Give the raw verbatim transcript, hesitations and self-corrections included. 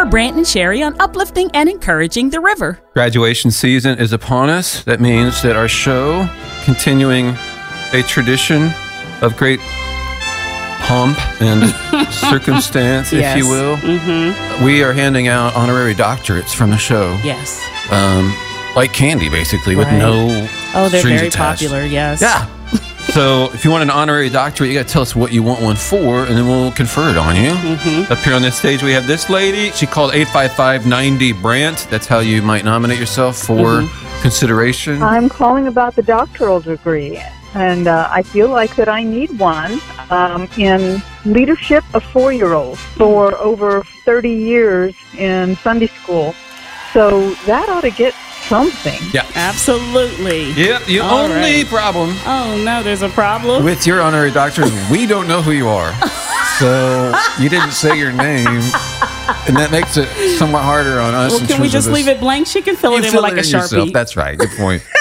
Brant and Sherry on uplifting and encouraging the river. Graduation season is upon us. That means that our show, continuing a tradition of great pomp and circumstance, Yes. if you will, Mm-hmm. we are handing out honorary doctorates from the show. Yes. Um, like candy, basically, with Right. no Oh, they're strings very attached. popular, yes. Yeah. So if you want an honorary doctorate, you got to tell us what you want one for, and then we'll confer it on you. Mm-hmm. Up here on this stage, we have this lady. She called eight five five, nine zero Brant. That's how you might nominate yourself for Mm-hmm. consideration. I'm calling about the doctoral degree, and uh, I feel like that I need one um, in leadership of four-year-olds for over thirty years in Sunday school. So that ought to get something. Yeah. Absolutely. Yep. The All only right. problem Oh, no, there's a problem. with your honorary doctorate is we don't know who you are. So you didn't say your name, and that makes it somewhat harder on us. Well, in can we terms just of this. leave it blank? She can fill You it in fill with like it a in yourself. Sharpie. That's right. Good point.